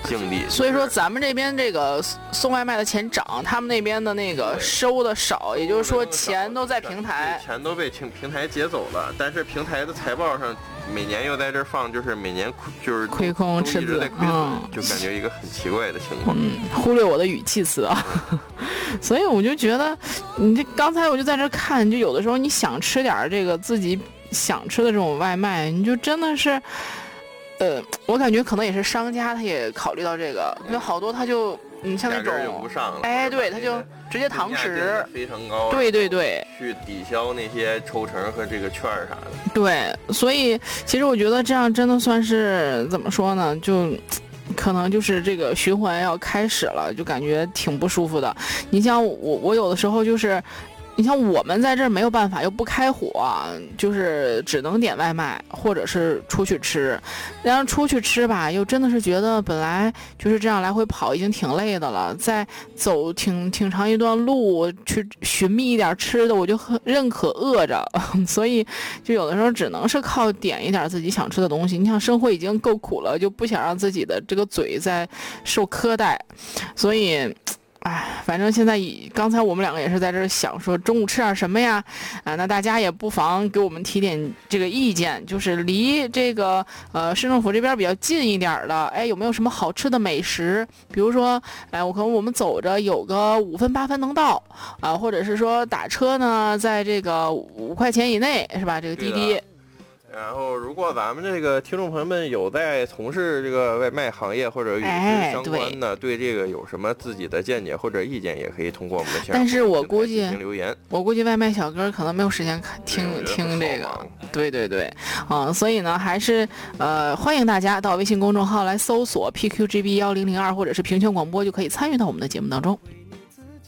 经历。 所以说咱们这边这个送外卖的钱涨，他们那边的那个收的少，也就是说钱都在平台， 钱都被平台接走了。但是平台的财报上每年又在这放，就是每年就是亏空赤字， 就感觉一个很奇怪的情况。 忽略我的语气词啊。所以我就觉得，你这刚才我就在这看，就有的时候你想吃点这个自己想吃的这种外卖，你就真的是。我感觉可能也是商家，他也考虑到这个，因为好多他就，像那种，哎，对，他就直接堂食， 非常高， 对对对， 去抵消那些抽成和这个券啥的。 对，所以其实我觉得这样真的算是怎么说呢，就。可能就是这个循环要开始了，就感觉挺不舒服的。你像我有的时候就是。你像我们在这儿没有办法，又不开火，就是只能点外卖或者是出去吃。然后出去吃吧，又真的是觉得本来就是这样来回跑已经挺累的了，再走挺长一段路去寻觅一点吃的，我就认可饿着，所以就有的时候只能是靠点一点自己想吃的东西。你想生活已经够苦了，就不想让自己的这个嘴再受苛待，所以。反正现在刚才我们两个也是在这想说中午吃点什么呀？那大家也不妨给我们提点这个意见，就是离这个市政府这边比较近一点的，有没有什么好吃的美食？比如说，我们走着有个5分8分能到或者是说打车呢，在这个5块钱以内是吧？这个滴滴。 然后，如果咱们这个听众朋友们有在从事这个外卖行业或者与之相关的，对这个有什么自己的见解或者意见，也可以通过我们的但是我估计留言。 我估计外卖小哥可能没有时间听这个，对，所以呢，还是欢迎大家到微信公众号来搜索 PQGB1002或者是平权广播，就可以参与到我们的节目当中。